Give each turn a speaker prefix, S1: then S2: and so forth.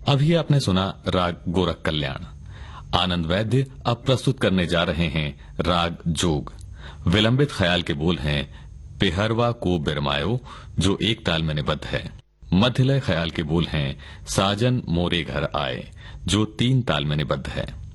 S1: अभी आपने सुना राग गोरख कल्याण। आनंद वैद्य अब प्रस्तुत करने जा रहे हैं राग जोग। विलंबित ख्याल के बोल हैं पेहरवा को बिरमायो, जो एक ताल में निबद्ध है। मध्यलय ख्याल के बोल हैं साजन मोरे घर आए, जो 3 ताल में निबद्ध है।